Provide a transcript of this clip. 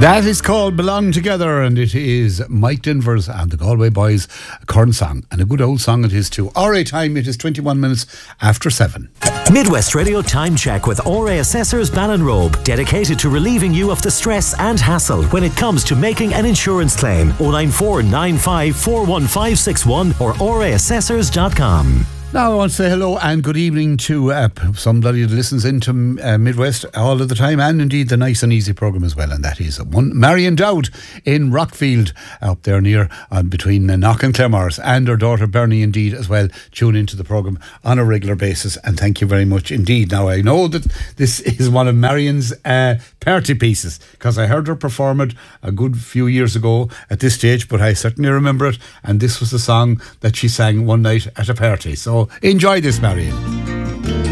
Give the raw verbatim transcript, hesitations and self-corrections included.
That is called Belong Together, and it is Mike Denvers and the Galway Boys current song, and a good old song it is too. R A time, it is twenty-one minutes after seven. Midwest Radio Time Check with R A Assessors Ballinrobe, dedicated to relieving you of the stress and hassle when it comes to making an insurance claim. oh nine four nine five four one five six one or r a assessors dot com. Now I want to say hello and good evening to uh, somebody that listens into uh, Midwest all of the time, and indeed the nice and easy programme as well, and that is one Marion Dowd in Rockfield up there near uh, between uh, Knock and Claremorris, and her daughter Bernie indeed as well tune into the programme on a regular basis, and thank you very much indeed. Now I know that this is one of Marion's uh, party pieces because I heard her perform it a good few years ago at this stage, but I certainly remember it, and this was the song that she sang one night at a party. So enjoy this, Marion.